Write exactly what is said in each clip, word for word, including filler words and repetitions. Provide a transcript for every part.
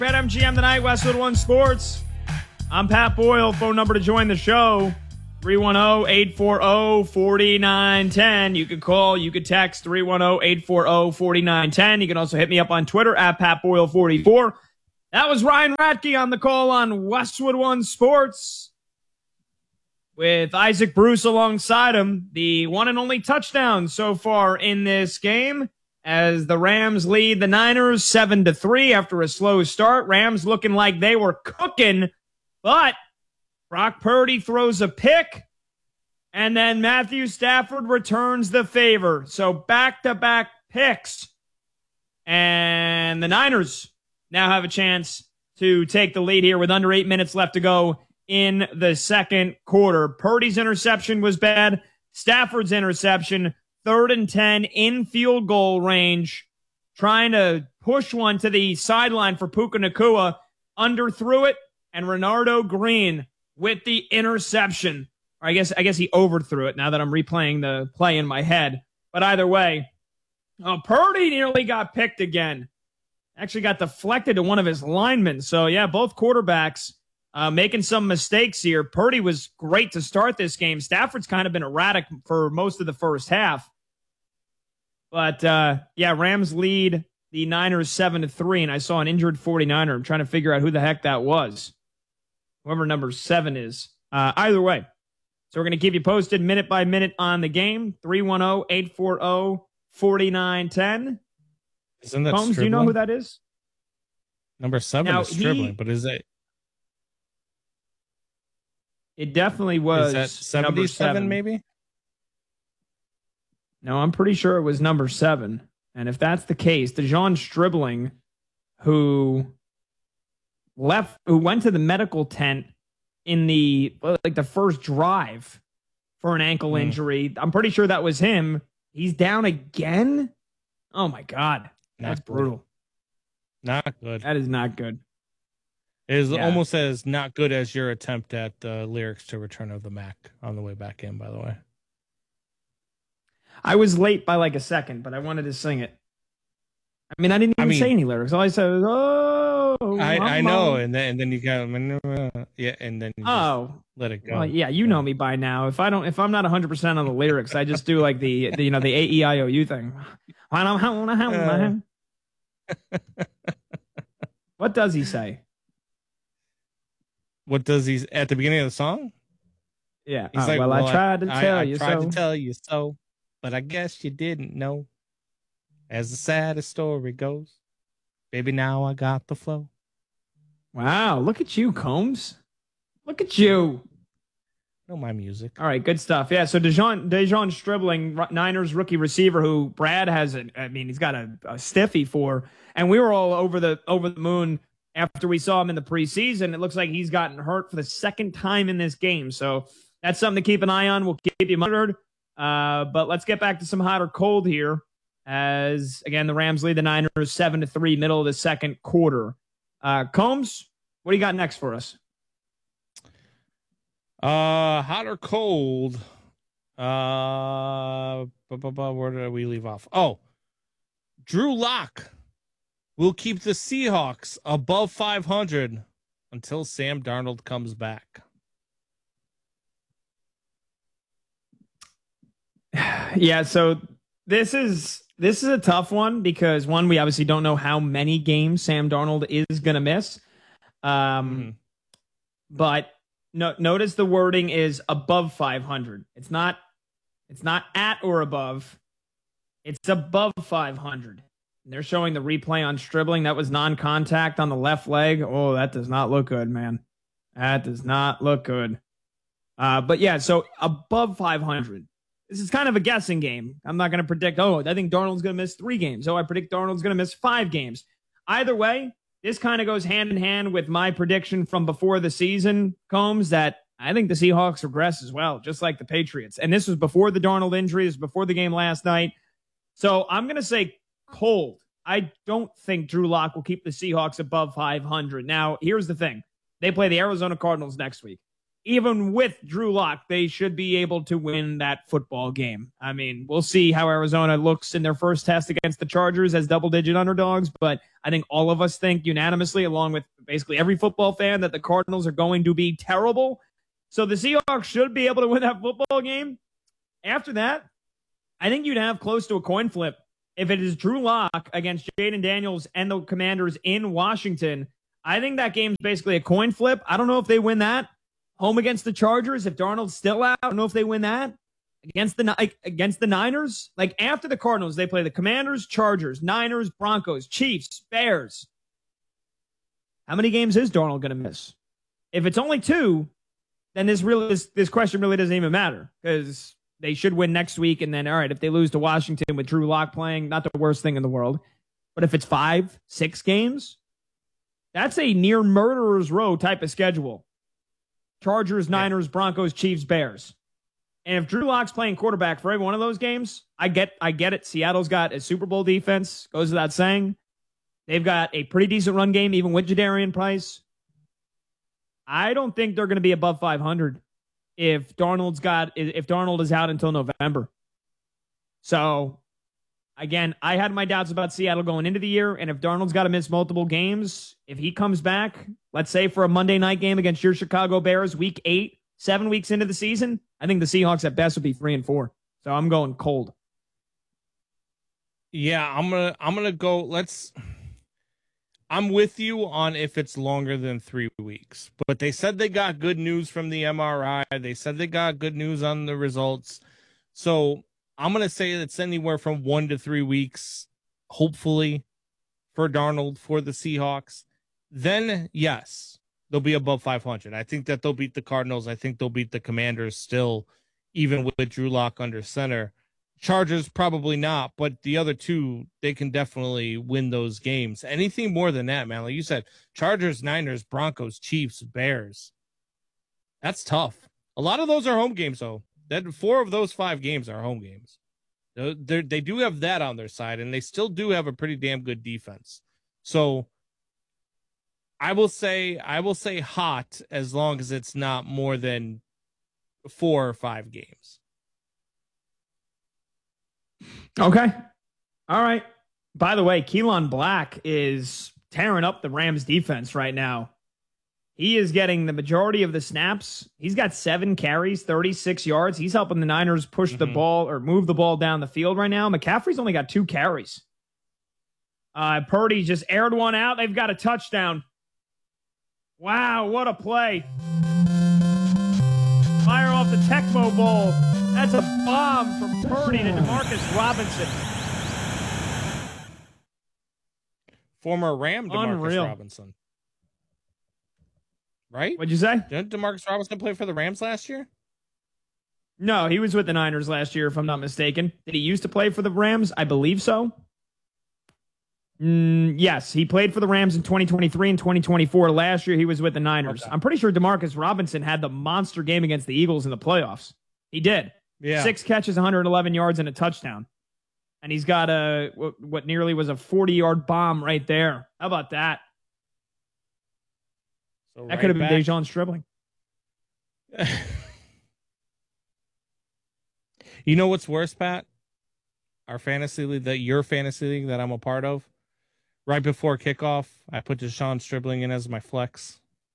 at M G M tonight, Westwood One Sports. I'm Pat Boyle. Phone number to join the show, three one zero, eight four zero, four nine one zero. You could call, you could text three one zero, eight four zero, four nine one zero. You can also hit me up on Twitter at Pat Boyle forty-four. That was Ryan Radke on the call on Westwood One Sports with Isaac Bruce alongside him. The one and only touchdown so far in this game, as the Rams lead the Niners seven to three after a slow start. Rams looking like they were cooking, but Brock Purdy throws a pick, and then Matthew Stafford returns the favor. So back-to-back picks, and the Niners now have a chance to take the lead here with under eight minutes left to go in the second quarter. Purdy's interception was bad. Stafford's interception, third and ten in field goal range, trying to push one to the sideline for Puka Nacua, underthrew it, and Renardo Green with the interception. Or I guess I guess he overthrew it now that I'm replaying the play in my head. But either way, oh, Purdy nearly got picked again. Actually got deflected to one of his linemen. So, yeah, both quarterbacks uh, making some mistakes here. Purdy was great to start this game. Stafford's kind of been erratic for most of the first half. But, uh, yeah, Rams lead the Niners seven to three, and I saw an injured forty-niner. I'm trying to figure out who the heck that was. Whoever number seven is. Uh, either way. So we're going to keep you posted minute by minute on the game. three one zero, eight four zero, four nine one zero. Isn't that Holmes, do you know who that is? Number seven now, is Stribling, he, but is it? It definitely was. Is that seventy-seven maybe? No, I'm pretty sure it was number seven. And if that's the case, DeJon Stribling, who left, who went to the medical tent in the like the first drive for an ankle mm. injury, I'm pretty sure that was him. He's down again. Oh my God, that's not brutal. Not good. That is not good. It is yeah. almost as not good as your attempt at the lyrics to Return of the Mac on the way back in, by the way. I was late by like a second, but I wanted to sing it. I mean, I didn't even I mean, say any lyrics. All I said was, oh. I, I know, and then and then you got, yeah, and then you oh, let it go. Well, yeah, you know me by now. If I don't, if I'm not one hundred percent on the lyrics, I just do like the, the you know, the A E I O U thing. Uh, what does he say? What does he at the beginning of the song? Yeah. He's uh, like, well, well, I tried to I, tell I, you I tried so. to tell you so, but I guess you didn't know. As the saddest story goes, baby, now I got the flow. Wow, look at you, Combs. Look at you. Know my music. All right, good stuff. Yeah, so DeJon, DeJon Stribling, Niners rookie receiver, who Brad has, a, I mean, he's got a, a stiffy for, and we were all over the over the moon after we saw him in the preseason. It looks like he's gotten hurt for the second time in this game, so that's something to keep an eye on. We'll keep you monitored. Uh, but let's get back to some hot or cold here. As, again, the Rams lead the Niners seven to three, middle of the second quarter. Uh, Combs, what do you got next for us? Uh, hot or cold? Uh, bu- bu- bu- where did we leave off? Oh, Drew Lock will keep the Seahawks above five hundred until Sam Darnold comes back. Yeah, so this is... This is a tough one because, one, we obviously don't know how many games Sam Darnold is going to miss. Um, mm-hmm. But no, notice the wording is above five hundred. It's not, it's not at or above. It's above five hundred. And they're showing the replay on Stribling. That was non-contact on the left leg. Oh, that does not look good, man. That does not look good. Uh, but, yeah, so above five hundred. This is kind of a guessing game. I'm not going to predict, oh, I think Darnold's going to miss three games. Oh, I predict Darnold's going to miss five games. Either way, this kind of goes hand in hand with my prediction from before the season, Combs, that I think the Seahawks regress as well, just like the Patriots. And this was before the Darnold injury. This was before the game last night. So I'm going to say cold. I don't think Drew Lock will keep the Seahawks above five hundred. Now, here's the thing. They play the Arizona Cardinals next week. even with Drew Lock, they should be able to win that football game. I mean, we'll see how Arizona looks in their first test against the Chargers as double-digit underdogs, but I think all of us think unanimously, along with basically every football fan, that the Cardinals are going to be terrible. So the Seahawks should be able to win that football game. After that, I think you'd have close to a coin flip. If it is Drew Lock against Jaden Daniels and the Commanders in Washington, I think that game's basically a coin flip. I don't know if they win that. Home against the Chargers, if Darnold's still out, I don't know if they win that. Against the against the Niners, like after the Cardinals, they play the Commanders, Chargers, Niners, Broncos, Chiefs, Bears. How many games is Darnold going to miss? If it's only two, then this really this, this question really doesn't even matter because they should win next week. And then, all right, if they lose to Washington with Drew Lock playing, not the worst thing in the world. But if it's five, six games, that's a near murderer's row type of schedule. Chargers, Niners, yeah. Broncos, Chiefs, Bears. And if Drew Lock's playing quarterback for every one of those games, I get I get it. Seattle's got a Super Bowl defense, goes without saying. They've got a pretty decent run game, even with Jadarian Price. I don't think they're going to be above five hundred if Darnold's got if Darnold is out until November. So, again, I had my doubts about Seattle going into the year, and if Darnold's got to miss multiple games, if he comes back, let's say for a Monday night game against your Chicago Bears, week eight, seven weeks into the season, I think the Seahawks at best would be three and four. So I'm going cold. Yeah, I'm gonna I'm gonna go. Let's. I'm with you on if it's longer than three weeks, but they said they got good news from the M R I. They said they got good news on the results. So I'm going to say it's anywhere from one to three weeks, hopefully, for Darnold, for the Seahawks. Then, yes, they'll be above five hundred. I think that they'll beat the Cardinals. I think they'll beat the Commanders still, even with Drew Lock under center. Chargers, probably not, but the other two, they can definitely win those games. Anything more than that, man, like you said, Chargers, Niners, Broncos, Chiefs, Bears. That's tough. A lot of those are home games, though. That four of those five games are home games. They're, they do have that on their side, and they still do have a pretty damn good defense. So I will say, I will say hot as long as it's not more than four or five games. Okay. All right. By the way, Keelan Black is tearing up the Rams defense right now. He is getting the majority of the snaps. He's got seven carries, thirty-six yards. He's helping the Niners push mm-hmm. the ball or move the ball down the field right now. McCaffrey's only got two carries. Uh, Purdy just aired one out. They've got a touchdown. Wow, what a play. Fire off the Tecmo Bowl. That's a bomb from Purdy to Demarcus Robinson. Former Ram Demarcus Unreal. Robinson. Right? What'd you say? Didn't Demarcus Robinson play for the Rams last year? No, he was with the Niners last year, if I'm not mistaken. Did he used to play for the Rams? I believe so. Mm, yes, he played for the Rams in twenty twenty-three and twenty twenty-four. Last year, he was with the Niners. Okay. I'm pretty sure Demarcus Robinson had the monster game against the Eagles in the playoffs. He did. Yeah. Six catches, one hundred eleven yards, and a touchdown. And he's got a what, what nearly was a forty-yard bomb right there. How about that? So that right could have been back. Dejon Stribling. You know what's worse, Pat? Our fantasy league, that your fantasy league that I'm a part of. Right before kickoff, I put Dejon Stribling in as my flex.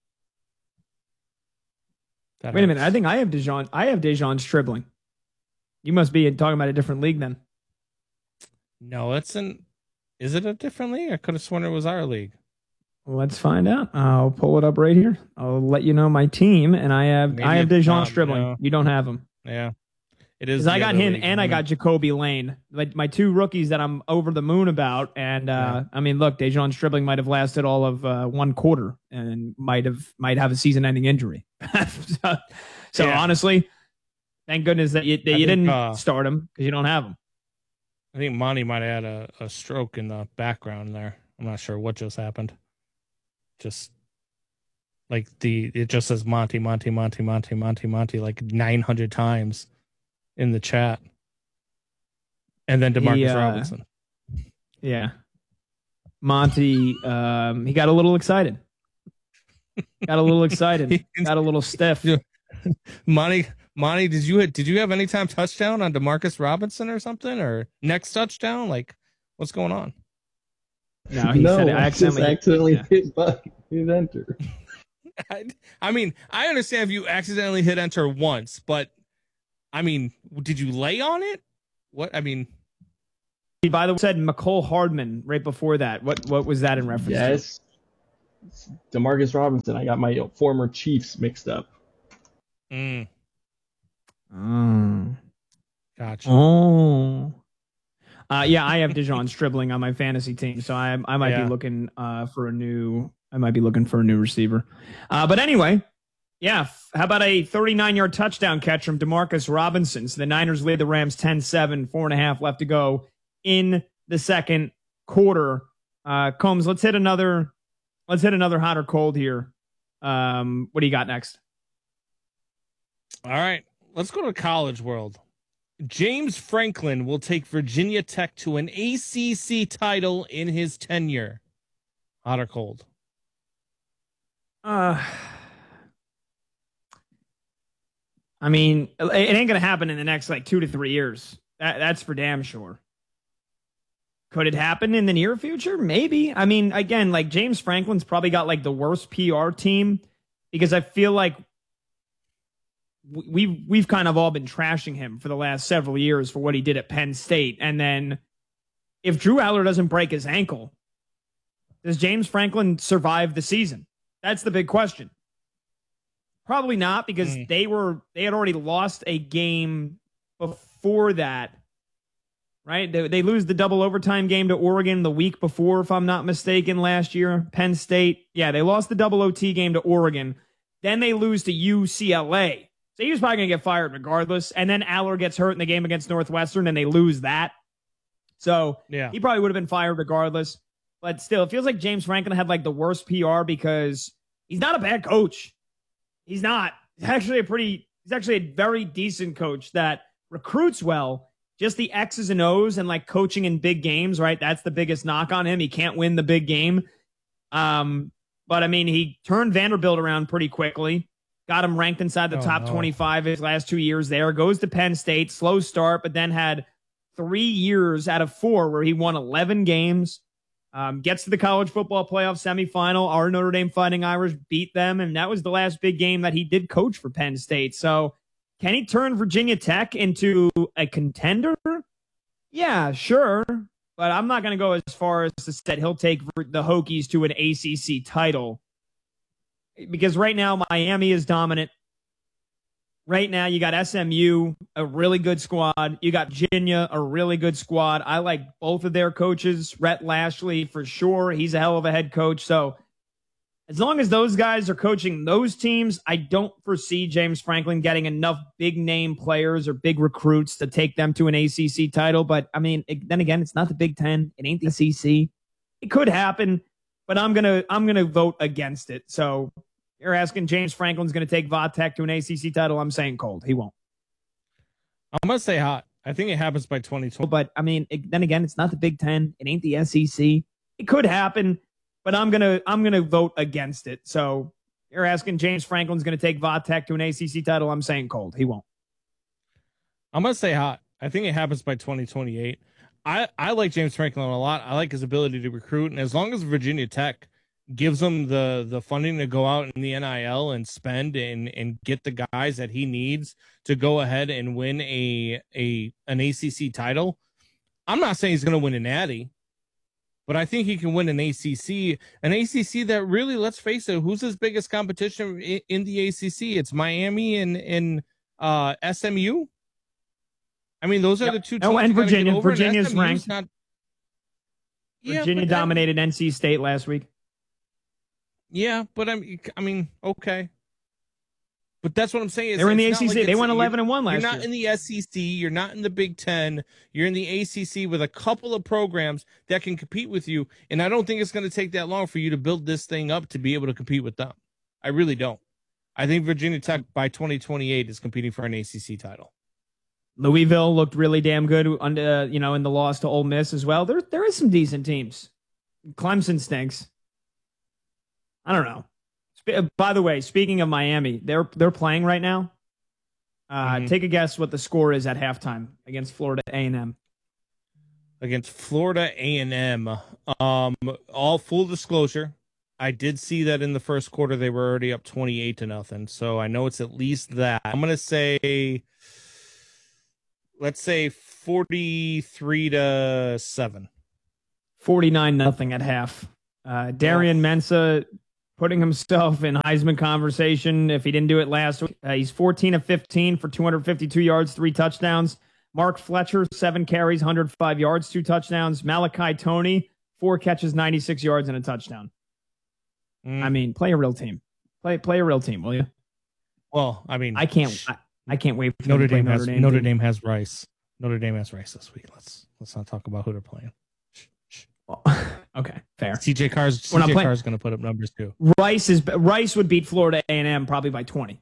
That Wait hurts. a minute. I think I have Dejon. I have Dejon Stribling. You must be talking about a different league then. No, it's an. Is it a different league? I could have sworn it was our league. Let's find out. I'll pull it up right here. I'll let you know my team, and I have Maybe I have Dejon not, Stribling. no. You don't have him. Yeah, it is. Because I got him league. and I got Jacoby Lane, like my two rookies that I'm over the moon about. And uh, yeah. I mean, look, Dejon Stribling might have lasted all of uh, one quarter and might have might have a season-ending injury. so, so yeah. honestly, thank goodness that you, that you think, didn't uh, start him because you don't have him. I think Monty might have had a, a stroke in the background there. I'm not sure what just happened. Just like the it just says Monty, Monty, Monty, Monty, Monty, Monty like nine hundred times in the chat. And then Demarcus he, uh, Robinson. Yeah. Monty, um, he got a little excited. Got a little excited. Got a little stiff. Monty, Monty, did you did you have any time touchdown on Demarcus Robinson or something, or next touchdown? Like, what's going on? No, he no, said it I accidentally. just accidentally Yeah. hit button, hit enter. I, I mean, I understand if you accidentally hit enter once, but I mean, did you lay on it? What I mean, He, by the way, said McCole Hardman right before that. What what was that in reference to? Yes, it's Demarcus Robinson. I got my former Chiefs mixed up. mm, Mm. gotcha. Oh. Uh, yeah, I have DeJon Stribling on my fantasy team, so I I might Yeah. be looking uh, for a new I might be looking for a new receiver. Uh, but anyway, yeah, f- how about a thirty-nine-yard touchdown catch from Demarcus Robinson? So the Niners lead the Rams ten seven, four and a half left to go in the second quarter. Uh, Combs, let's hit another let's hit another hot or cold here. Um, what do you got next? All right, let's go to college world. James Franklin will take Virginia Tech to an A C C title in his tenure. Hot or cold? Uh, I mean, it it ain't gonna happen in the next like two to three years. That, that's for damn sure. Could it happen in the near future? Maybe. I mean, again, like James Franklin's probably got like the worst P R team because I feel like we- we've we've kind of all been trashing him for the last several years for what he did at Penn State, and then if Drew Aller doesn't break his ankle, does James Franklin survive the season? That's the big question. Probably not, because Mm. they were they had already lost a game before that, right? They, they lose the double overtime game to Oregon the week before, if I'm not mistaken, last year. Penn State, yeah, they lost the double O T game to Oregon. Then they lose to U C L A. So he was probably going to get fired regardless. And then Aller gets hurt in the game against Northwestern, and they lose that. So Yeah. he probably would have been fired regardless. But still, it feels like James Franklin had like the worst P R because he's not a bad coach. He's not. He's actually a pretty, he's actually a very decent coach that recruits well. Just the X's and O's and like coaching in big games, right? That's the biggest knock on him. He can't win the big game. Um, but I mean, he turned Vanderbilt around pretty quickly. Got him ranked inside the Oh, top no. twenty-five his last two years there. Goes to Penn State, slow start, but then had three years out of four where he won eleven games. Um, gets to the college football playoff semifinal. Our Notre Dame Fighting Irish beat them, and that was the last big game that he did coach for Penn State. So can he turn Virginia Tech into a contender? Yeah, sure. But I'm not going to go as far as to say he'll take the Hokies to an A C C title. Because right now, Miami is dominant. Right now, you got S M U, a really good squad. You got Virginia, a really good squad. I like both of their coaches. Rhett Lashley, for sure. He's a hell of a head coach. So as long as those guys are coaching those teams, I don't foresee James Franklin getting enough big name players or big recruits to take them to an A C C title. But I mean, it, then again, it's not the Big Ten. It ain't the S E C. It could happen, but I'm gonna I'm gonna vote against it. So you're asking James Franklin's gonna take Vatech to an A C C title? I'm saying cold. He won't. I'm gonna say hot. I think it happens by twenty twenty. But I mean, it, then again, it's not the Big Ten. It ain't the S E C. It could happen, but I'm gonna I'm gonna vote against it. So you're asking James Franklin's gonna take Vatech to an A C C title? I'm saying cold. He won't. I'm gonna say hot. I think it happens by twenty twenty-eight. I, I like James Franklin a lot. I like his ability to recruit, and as long as Virginia Tech gives him the the funding to go out in the N I L and spend and and get the guys that he needs to go ahead and win a a an A C C title, I'm not saying he's going to win a Natty, but I think he can win an A C C, an A C C that really, let's face it, who's his biggest competition in, in the A C C? It's Miami and and uh, S M U. I mean, those are Yep. the two teams. Oh, and you gotta get Virginia. over, and Virginia's S M U's ranked. Not... Yeah, Virginia but that- dominated N C State last week. Yeah, but I mean, I mean, okay. But that's what I'm saying. is They were in the it's A C not C. like They it's- went you're- eleven and one last You're not year. in the S E C. You're not in the Big Ten. You're in the A C C with a couple of programs that can compete with you. And I don't think it's going to take that long for you to build this thing up to be able to compete with them. I really don't. I think Virginia Tech by twenty twenty-eight is competing for an A C C title. Louisville looked really damn good under, you know, in the loss to Ole Miss as well. There, there is some decent teams. Clemson stinks. I don't know. By the way, speaking of Miami, they're they're playing right now. Uh, mm-hmm. Take a guess what the score is at halftime against Florida A and M. Against Florida A and M. Um, all full disclosure, I did see that in the first quarter they were already up twenty-eight to nothing. So I know it's at least that. I'm gonna say, let's say forty-three to seven. forty-nine nothing at half. Uh, Darian oh. Mensah putting himself in Heisman conversation if he didn't do it last week. Uh, he's fourteen of fifteen for two hundred fifty-two yards, three touchdowns. Mark Fletcher, seven carries, one hundred five yards, two touchdowns. Malachi Toney, four catches, ninety-six yards, and a touchdown. Mm. I mean, play a real team. Play play a real team, will you? Well, I mean, I can't. I, I can't wait. For Notre Dame Notre has Dame Notre team. Dame has Rice. Notre Dame has Rice this week. Let's let's not talk about who they're playing. Well, okay, fair. C J Carr's C J Carr's going to put up numbers too. Rice is Rice would beat Florida A and M probably by twenty.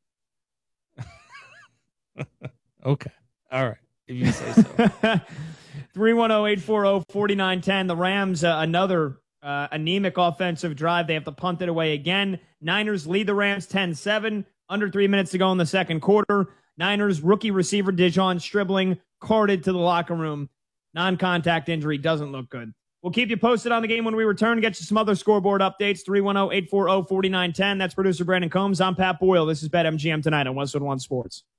Okay, all right. If you say so. three one zero, eight four zero, four nine one zero. The Rams, uh, another uh, anemic offensive drive. They have to punt it away again. Niners lead the Rams ten seven. Under three minutes to go in the second quarter. Niners rookie receiver Dejon Stribling carted to the locker room. Non-contact injury doesn't look good. We'll keep you posted on the game when we return. Get you some other scoreboard updates. three one zero, eight four zero, four nine one zero. That's producer Brandon Combs. I'm Pat Boyle. This is BetMGM Tonight on one oh one Sports.